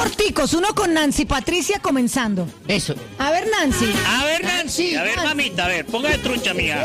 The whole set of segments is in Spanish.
corticos, uno con Nancy Patricia comenzando. Eso. A ver, Nancy. A ver, Nancy, a ver, mamita, a ver, ponga de trucha, mía.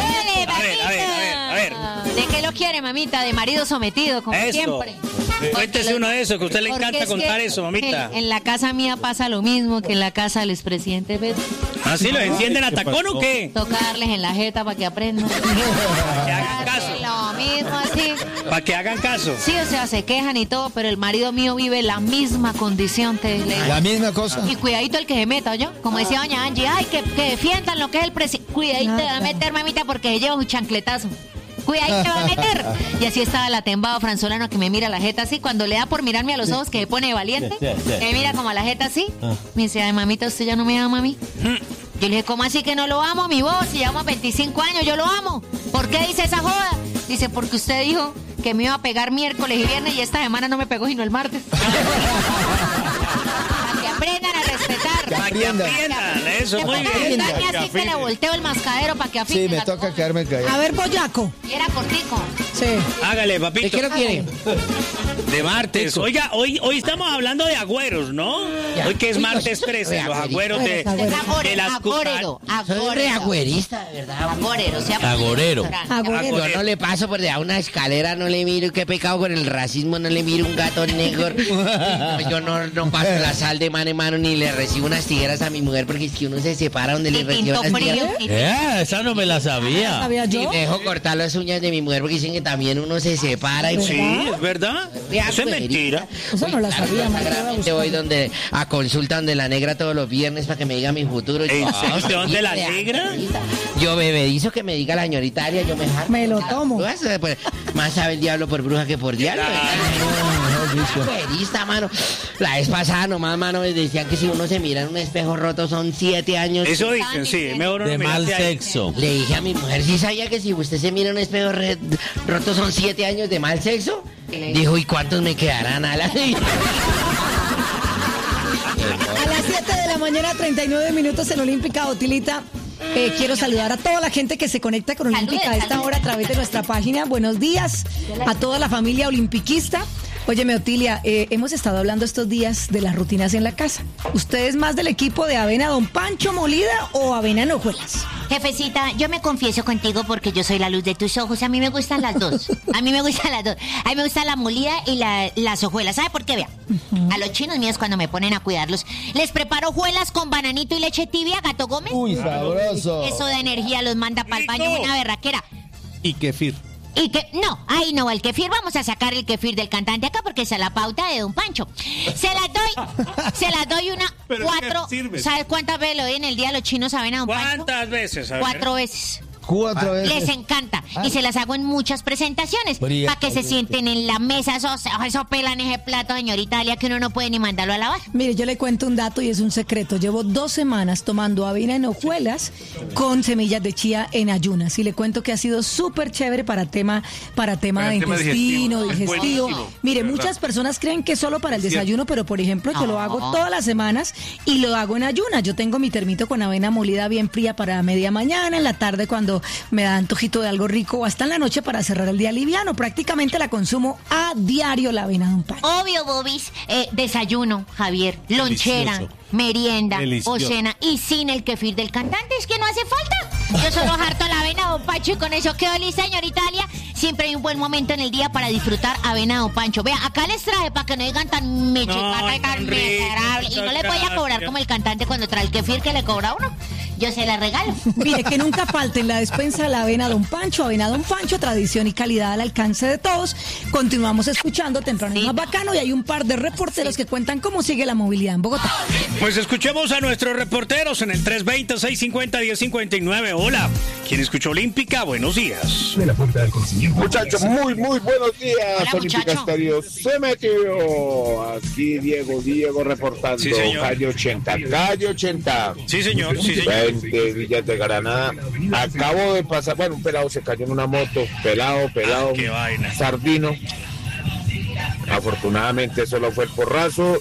A ver. ¿De qué lo quiere, mamita? De marido sometido, como Eso. siempre. Cuéntese uno de esos, que a usted le Porque encanta es contar que eso, mamita. En la casa mía pasa lo mismo que en la casa del expresidente Petro. ¿Ah, sí? ¿Los encienden a tacón o qué? Toca darles en la jeta para que aprendan. Que hagan caso. Lo mismo así. Para que hagan caso. Sí, o sea, se quejan y todo, pero el marido mío vive la misma condición. La misma cosa. Y cuidadito el que se meta, ¿yo? Como decía doña Angie, ay, que defiendan lo que es el presidente. Cuidadito te va a meter, mamita, porque lleva un chancletazo. Cuidadito te va a meter. Y así estaba el atembado franzolano que me mira la jeta así. Cuando le da por mirarme a los ojos, que se pone valiente, me mira como a la jeta así. Me dice, ay, mamita, ¿usted ya no me ama a mí? Yo le dije, ¿cómo así que no lo amo, mi voz? Si llevamos 25 años, yo lo amo. ¿Por qué dice esa joda? Dice, porque usted dijo que me iba a pegar miércoles y viernes y esta semana no me pegó sino el martes. Para que aprendan a respetar. Para que aprendan, eso, muy bien. Así que le volteo el mascadero para que afine. Sí, me toca quedarme callado. A ver, Boyaco. Y era cortico. Sí. Hágale, papito. ¿De qué lo quiere? De martes. Oiga, hoy estamos hablando de agüeros, ¿no? Hoy que es martes 13, los agüeros de las Agorero. Soy re agüerista, de verdad. Agorero. Agorero. Agorero. Yo no le paso por debajo de una escalera, no le miro, qué pecado con el racismo, no le miro un gato negro. No, yo no paso la sal de mano en mano ni le recibo unas tijeras a mi mujer porque es que uno se separa donde le recibo unas tijeras. Esa no me la sabía. ¿Sabía Y yo? me dejo cortar las uñas de mi mujer porque dicen que también uno se separa. Y Sí, es verdad. Eso es mentira. Eso no la sabía, Yo voy a consulta donde la negra todos los viernes para que me diga mi futuro. ¿En serio? ¿Usted dónde la Señorita, negra? Yo bebedizo que me diga la señorita Aria, yo me jalo. Me lo tomo. Pues, más sabe el diablo por bruja que por diablo. Agüerista, mano. La vez pasada nomás, mano, decían que si uno se mira en un espejo roto son 7 años. Eso dicen, sí. Mejor no De me mal mete ahí. sexo. Le dije a mi mujer, ¿sí sabía que si usted se mira en un espejo roto son 7 años de mal sexo? Dijo, ¿y cuántos me quedarán? A las 7 de la mañana, 39 minutos en Olímpica Otilita. Quiero saludar a toda la gente que se conecta con Olímpica a esta hora a través de nuestra página. Buenos días a toda la familia olimpiquista. Óyeme, Otilia, hemos estado hablando estos días de las rutinas en la casa. ¿Usted es más del equipo de avena Don Pancho molida o avena en hojuelas? Jefecita, yo me confieso contigo porque yo soy la luz de tus ojos. A mí me gustan las dos. A mí me gustan las dos. A mí me gusta la molida y las hojuelas. ¿Sabe por qué? Vea, a los chinos míos cuando me ponen a cuidarlos, les preparo hojuelas con bananito y leche tibia, Gato Gómez. Uy, sabroso. Eso de energía los manda para el baño, una berraquera. Y kefir. Y que, no, ahí no, el kefir, vamos a sacar el kefir del cantante acá porque esa es la pauta de Don Pancho. Se las doy una, ¿Pero 4, qué sirve? ¿sabes cuántas veces le doy en el día a los chinos avena a Don Pancho? ¿Cuántas veces? A ver. 4 veces. 4 veces. Les encanta. Y se las hago en muchas presentaciones. Fría, Para que se sienten en la mesa. Eso pelan ese plato, señorita Alia, que uno no puede ni mandarlo a lavar. Mire, yo le cuento un dato y es un secreto. Llevo 2 semanas tomando avena en hojuelas con semillas de chía en ayunas. Y le cuento que ha sido súper chévere para tema de intestino, digestivo. Buenísimo. Mire, muchas personas creen que es solo para el desayuno, pero por ejemplo, yo lo hago todas las semanas y lo hago en ayunas. Yo tengo mi termito con avena molida bien fría para media mañana, en la tarde cuando me da antojito de algo rico o hasta en la noche para cerrar el día liviano. Prácticamente la consumo a diario la avena Don Pancho. Obvio, Bobis. Desayuno, Javier. Lonchera, Delicioso. merienda Delicioso. o cena. Y sin el kefir del cantante, es que no hace falta. Yo solo harto la avena Don Pancho y con eso quedo lista, señorita Alia. Siempre hay un buen momento en el día para disfrutar avena Don Pancho. Vea, acá les traje para que no digan tan mechipata y tan tan rico, miserable. Y no les voy a cobrar gracias. como el cantante cuando trae el kefir que le cobra a uno. Yo se la regalo. Mire, que nunca falte en la despensa la avena Don Pancho, tradición y calidad al alcance de todos. Continuamos escuchando temprano y más bacano y hay un par de reporteros que cuentan cómo sigue la movilidad en Bogotá. Pues escuchemos a nuestros reporteros en el 320-650-1059. Hola, ¿quién escuchó Olímpica? Buenos días. Muchachos, muy buenos días. Hola, Olímpica muchacho. Estéreo se metió. Aquí Diego reportando. Sí, señor. Calle 80. Sí, señor, sí, señor. 20 Villas de Granada. Acabo de pasar, bueno, un pelado se cayó en una moto. Pelado, qué vaina. sardino. Afortunadamente solo fue el porrazo.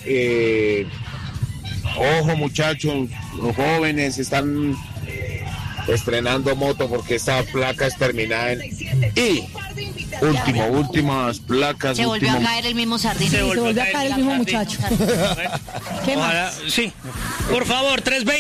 Ojo, muchachos, los jóvenes están estrenando moto porque esta placa es terminada en I. últimas placas. Se volvió a caer el mismo sardín. Se volvió a caer el mismo muchacho. ¿Qué más? Sí. Por favor,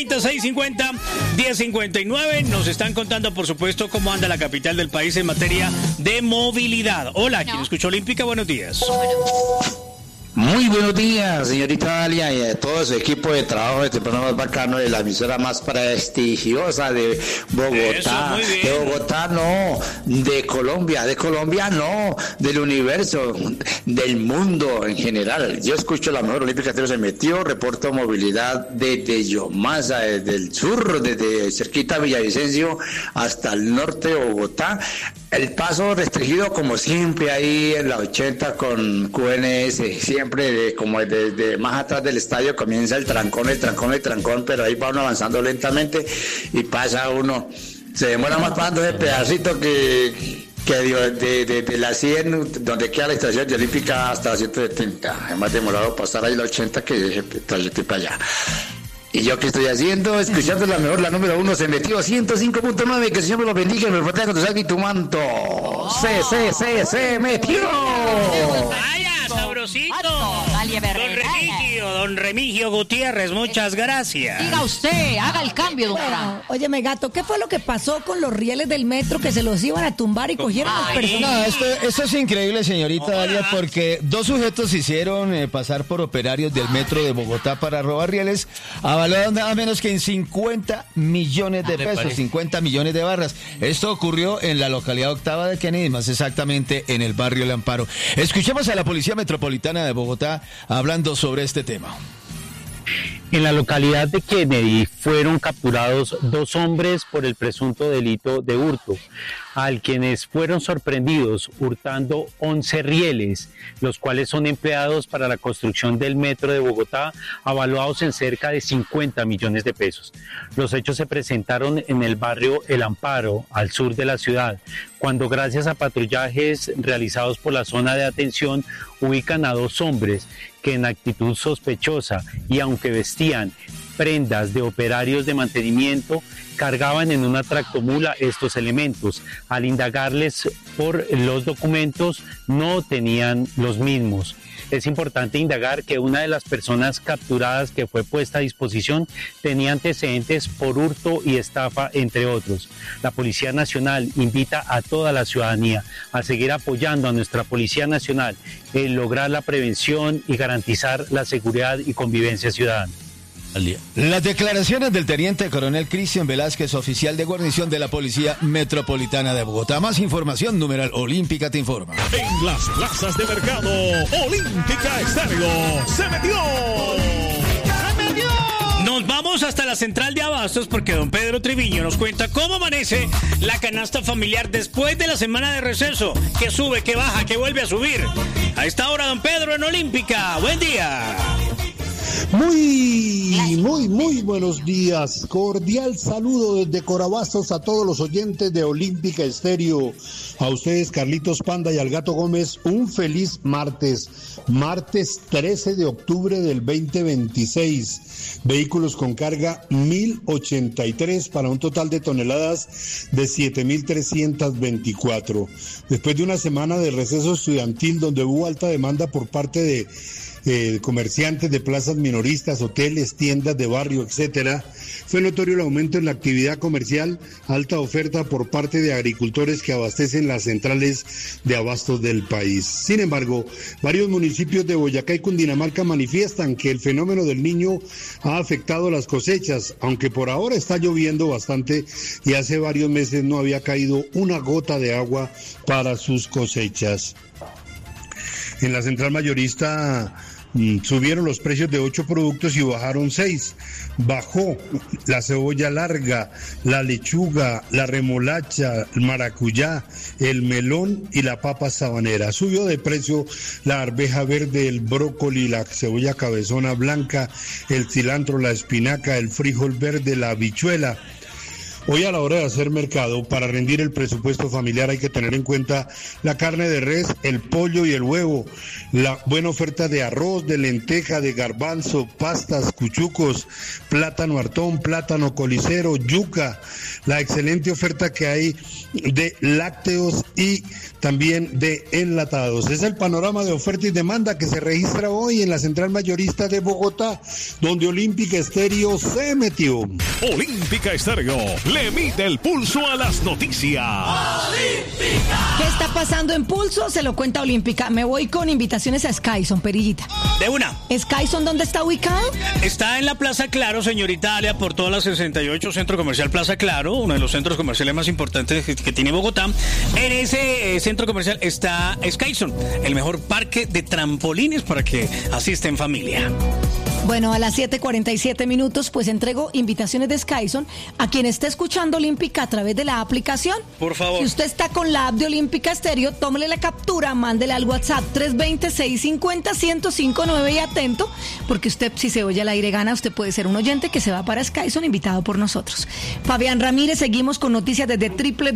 320-650-1059. Nos están contando, por supuesto, cómo anda la capital del país en materia de movilidad. Hola, ¿quién escuchó Olímpica? Buenos días. Muy buenos días, señorita Dalia, y a todo su equipo de trabajo de temprano más bacano de la emisora más prestigiosa de Bogotá. Eso, de Bogotá no, de Colombia no, del universo, del mundo en general. Yo escucho la mejor Olímpica Estéreo se metió, reporto movilidad desde Yomasa, desde el sur, desde cerquita Villavicencio hasta el norte de Bogotá. El paso restringido como siempre ahí en la 80 con QNS, siempre como desde más atrás del estadio comienza el trancón, pero ahí va uno avanzando lentamente y pasa uno, se demora más pasando ese pedacito que de la 100, donde queda la estación de Olímpica, hasta la 170, es más demorado pasar ahí la 80 que ese trayecto para allá. ¿Y yo qué estoy haciendo? Escuchando la mejor, la número 1, se metió a 105.9, que el Señor me lo bendiga y me proteja con tu sangre y tu manto. Se metió. ¡Vaya, sabrosito! Don Remigio Gutiérrez, muchas gracias. Diga usted, haga el cambio, don Fran. Óyeme, gato, ¿qué fue lo que pasó con los rieles del metro que se los iban a tumbar y cogieron las personas? No, esto es increíble, señorita Dalia, porque dos sujetos hicieron pasar por operarios del metro de Bogotá para robar rieles, avalados nada menos que en 50 millones de pesos, 50 millones de barras. Esto ocurrió en la localidad octava de Kennedy, más exactamente en el barrio El Amparo. Escuchemos a la Policía Metropolitana de Bogotá hablando sobre este tema. En la localidad de Kennedy fueron capturados 2 hombres por el presunto delito de hurto, al quienes fueron sorprendidos hurtando 11 rieles, los cuales son empleados para la construcción del metro de Bogotá, avaluados en cerca de 50 millones de pesos. Los hechos se presentaron en el barrio El Amparo, al sur de la ciudad, cuando gracias a patrullajes realizados por la zona de atención ubican a 2 hombres que en actitud sospechosa y aunque vestían prendas de operarios de mantenimiento, cargaban en una tractomula estos elementos. Al indagarles por los documentos, no tenían los mismos. Es importante indagar que una de las personas capturadas que fue puesta a disposición tenía antecedentes por hurto y estafa, entre otros. La Policía Nacional invita a toda la ciudadanía a seguir apoyando a nuestra Policía Nacional en lograr la prevención y garantizar la seguridad y convivencia ciudadana. Las declaraciones del teniente coronel Cristian Velázquez, oficial de guarnición de la Policía Metropolitana de Bogotá. Más información, numeral Olímpica te informa. En las plazas de mercado, Olímpica Estéreo se metió. Nos vamos hasta la central de abastos porque don Pedro Triviño nos cuenta cómo amanece la canasta familiar después de la semana de receso, que sube, que baja, que vuelve a subir. A esta hora, don Pedro en Olímpica. Buen día. Muy buenos días. Cordial saludo desde Corabastos a todos los oyentes de Olímpica Estéreo. A ustedes, Carlitos Panda y al Gato Gómez, un feliz martes 13 de octubre del 2026. Vehículos con carga 1083 para un total de toneladas de 7324. Después de una semana de receso estudiantil donde hubo alta demanda por parte de comerciantes de plazas minoristas, hoteles, tiendas de barrio, etcétera, fue notorio el aumento en la actividad comercial, alta oferta por parte de agricultores que abastecen las centrales de abastos del país. Sin embargo, varios municipios de Boyacá y Cundinamarca manifiestan que el fenómeno del Niño ha afectado las cosechas, aunque por ahora está lloviendo bastante y hace varios meses no había caído una gota de agua para sus cosechas. En la central mayorista subieron los precios de 8 productos y bajaron 6. Bajó la cebolla larga, la lechuga, la remolacha, el maracuyá, el melón y la papa sabanera. Subió de precio la arveja verde, el brócoli, la cebolla cabezona blanca, el cilantro, la espinaca, el frijol verde, la habichuela. Hoy a la hora de hacer mercado, para rendir el presupuesto familiar hay que tener en cuenta la carne de res, el pollo y el huevo, la buena oferta de arroz, de lenteja, de garbanzo, pastas, cuchucos, plátano hartón, plátano colicero, yuca, la excelente oferta que hay de lácteos y también de enlatados. Es el panorama de oferta y demanda que se registra hoy en la Central Mayorista de Bogotá, donde Olímpica Estéreo se metió. Olímpica Estéreo le mide el pulso a las noticias. ¿Qué está pasando en Pulso? Se lo cuenta Olímpica. Me voy con invitaciones a Skyson, Perillita. De una. ¿Skyson dónde está ubicado? Está en la Plaza Claro, señorita Alia, por toda la 68, Centro Comercial Plaza Claro, uno de los centros comerciales más importantes que tiene Bogotá. En ese centro comercial está Skyson, el mejor parque de trampolines para que asista en familia. Bueno, a las 7:47 pues entrego invitaciones de Skyson a quien esté escuchando Olímpica a través de la aplicación. Por favor. Si usted está con la app de Olímpica Estéreo, tómele la captura, mándele al WhatsApp 320-650-1059 y atento, porque usted, si se oye al aire gana, usted puede ser un oyente que se va para Skyson invitado por nosotros. Fabián Ramírez, seguimos con noticias desde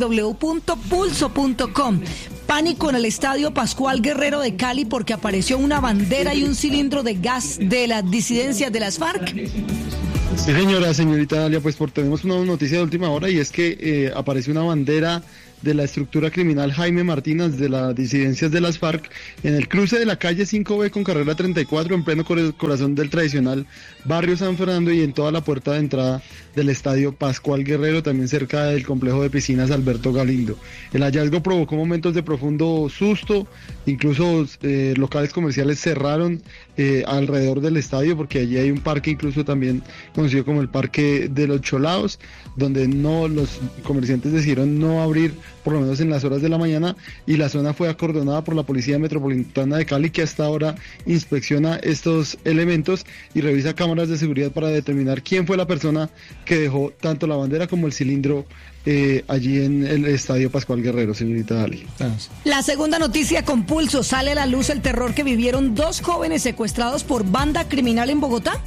www.pulso.com. Pánico en el Estadio Pascual Guerrero de Cali porque apareció una bandera y un cilindro de gas de las disidencias de las FARC. Sí, señorita Dalia, pues tenemos una noticia de última hora y es que apareció una bandera de la estructura criminal Jaime Martínez de las disidencias de las FARC en el cruce de la calle 5B con carrera 34 en pleno corazón del tradicional barrio San Fernando y en toda la puerta de entrada del Estadio Pascual Guerrero, también cerca del complejo de piscinas Alberto Galindo. El hallazgo provocó momentos de profundo susto, incluso locales comerciales cerraron alrededor del estadio porque allí hay un parque incluso también conocido como el Parque de los Cholados, donde los comerciantes decidieron no abrir por lo menos en las horas de la mañana, y la zona fue acordonada por la Policía Metropolitana de Cali, que hasta ahora inspecciona estos elementos y revisa cámaras de seguridad para determinar quién fue la persona que dejó tanto la bandera como el cilindro allí en el Estadio Pascual Guerrero, señorita Dali. La segunda noticia con Pulso: sale a la luz el terror que vivieron dos jóvenes secuestrados por banda criminal en Bogotá.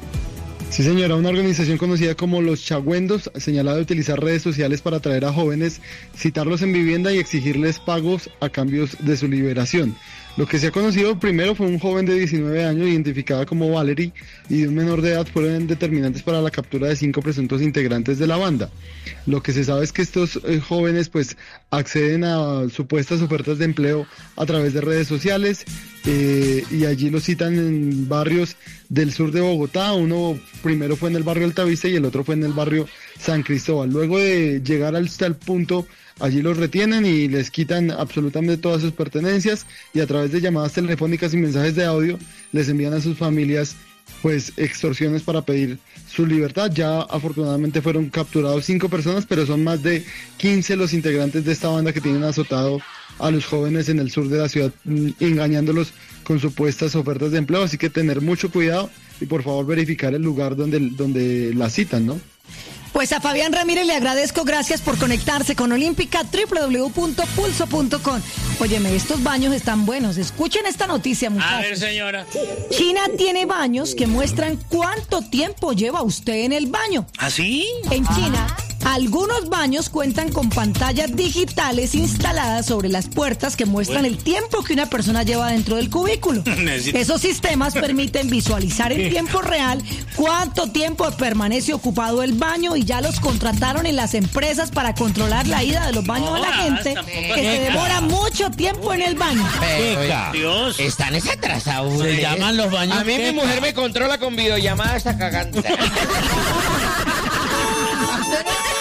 Sí, señora, una organización conocida como Los Chagüendos, señalada de utilizar redes sociales para atraer a jóvenes, citarlos en vivienda y exigirles pagos a cambios de su liberación. Lo que se ha conocido primero fue un joven de 19 años identificada como Valerie y de un menor de edad fueron determinantes para la captura de 5 presuntos integrantes de la banda. Lo que se sabe es que estos jóvenes pues acceden a supuestas ofertas de empleo a través de redes sociales y allí los citan en barrios del sur de Bogotá. Uno primero fue en el barrio Altavista y el otro fue en el barrio San Cristóbal. Luego de llegar hasta el punto, allí los retienen y les quitan absolutamente todas sus pertenencias y a través de llamadas telefónicas y mensajes de audio les envían a sus familias pues extorsiones para pedir su libertad. Ya afortunadamente fueron capturados 5 personas, pero son más de 15 los integrantes de esta banda que tienen azotado a los jóvenes en el sur de la ciudad, engañándolos con supuestas ofertas de empleo, así que tener mucho cuidado y por favor verificar el lugar donde la citan, ¿no? Pues a Fabián Ramírez le agradezco, gracias por conectarse con Olímpica, www.pulso.com. Óyeme, estos baños están buenos. Escuchen esta noticia, muchachos. A ver, señora. China tiene baños que muestran cuánto tiempo lleva usted en el baño. ¿Ah, sí? En China, algunos baños cuentan con pantallas digitales instaladas sobre las puertas que muestran el tiempo que una persona lleva dentro del cubículo. Esos sistemas permiten visualizar en tiempo real cuánto tiempo permanece ocupado el baño y ya los contrataron en las empresas para controlar la ida de los baños a la gente que se demora mucho tiempo en el baño. Dios. Están atrasados. Se llaman los baños. A mí mi mujer me controla con videollamada hasta cagando.